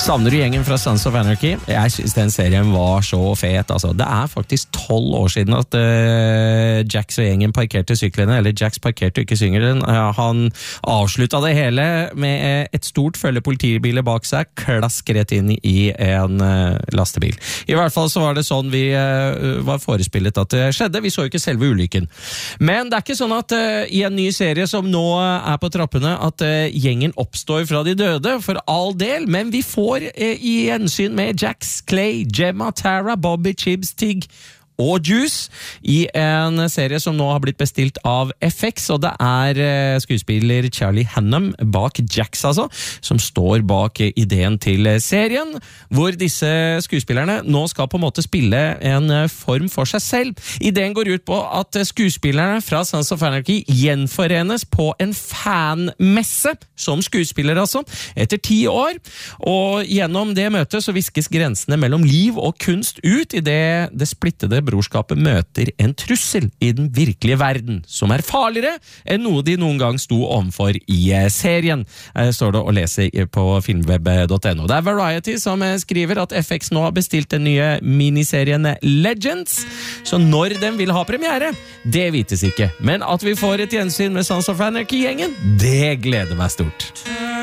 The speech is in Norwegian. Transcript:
Savner du gjengen fra Sons of Anarchy? Jeg synes den serien var så fet, altså. Det faktisk 12 år siden at Jax og gjengen parkerte syklene, eller Jax parkerte ikke sykkelen. Han avsluttet det hele med et stort følge politibiler bak seg, klask rett inn i en lastebil. I hvert fall så var det sånn vi var forespillet at det skjedde. Vi så jo ikke selve ulykken. Men det ikke sånn at i en ny serie som nå på trappene, at gjengen oppstår fra de døde, for all del, men vi får i gjensyn med Jax, Clay, Gemma, Tara, Bobby, Chibs, Tig og Juice i en serie som nå har blitt bestilt av FX, og det skuespiller Charlie Hunnam bak Jax, altså, som står bak ideen til serien, hvor disse skuespillerne nå skal på en måte spille en form for seg selv. Ideen går ut på at skuespillerne fra Sons of Anarchy gjenforenes på en fanmesse, som skuespiller altså, etter 10 år, og gjennom det møtet så viskes grensene mellom liv og kunst ut i det splittede brorskapet møter en trussel i den virkelige verden, som farligere enn noe de noen gang sto overfor i serien, står det å lese på filmweb.no. Det Variety som skriver at FX nå har bestilt den nye miniserien Legends, så når den vil ha premiere, det vites ikke. Men at vi får et gjensyn med Sons of Anarchy-gjengen, det gleder meg stort.